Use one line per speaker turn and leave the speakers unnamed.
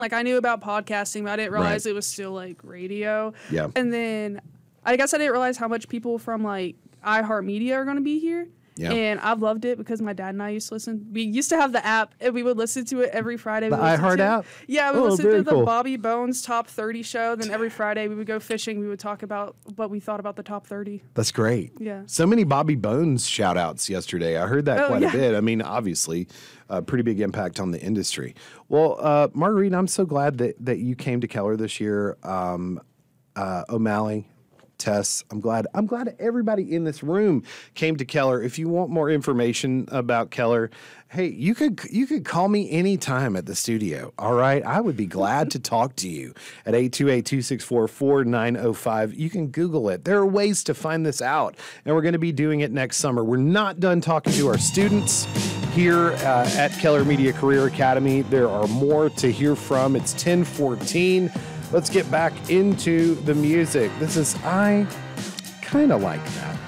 Like, I knew about podcasting, but I didn't realize it was still, like, radio.
Yeah.
And then I guess I didn't realize how much people from, like, iHeartMedia are going to be here.
Yeah.
And I've loved it because my dad and I used to listen. We used to have the app, and we would listen to it every Friday.
The iHeart app?
Yeah, we listened to the
cool.
Bobby Bones Top 30 show. Then every Friday we would go fishing. We would talk about what we thought about the top 30.
That's great.
Yeah.
So many Bobby Bones shout outs yesterday. I heard that quite a bit. I mean, obviously, a pretty big impact on the industry. Well, Marguerite, I'm so glad that you came to Keller this year. O'Malley, Tess, I'm glad everybody in this room came to Keller. If you want more information about Keller, hey, you could call me anytime at the studio. All right, I would be glad to talk to you at 828-264-4905. You can Google it. There are ways to find this out, and we're going to be doing it next summer. We're not done talking to our students here at Keller Media Career Academy. There are more to hear from. It's 10:14. Let's get back into the music. This is I Kinda Like That.